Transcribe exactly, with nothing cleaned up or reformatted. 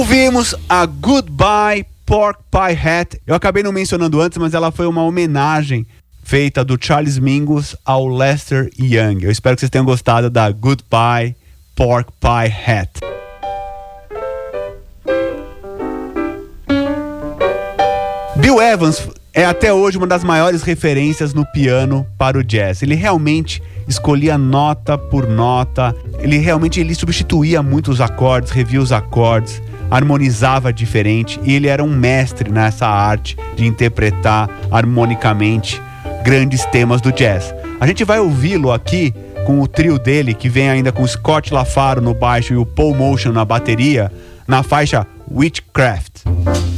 Ouvimos a Goodbye Pork Pie Hat. Eu acabei não mencionando antes, mas ela foi uma homenagem feita do Charles Mingus ao Lester Young. Eu espero que vocês tenham gostado da Goodbye Pork Pie Hat. Bill Evans é até hoje uma das maiores referências no piano para o jazz. Ele realmente escolhia nota por nota, ele realmente ele substituía muito os acordes, revia os acordes, harmonizava diferente, e ele era um mestre nessa arte de interpretar harmonicamente grandes temas do jazz. A gente vai ouvi-lo aqui com o trio dele, que vem ainda com o Scott LaFaro no baixo e o Paul Motian na bateria, na faixa Witchcraft.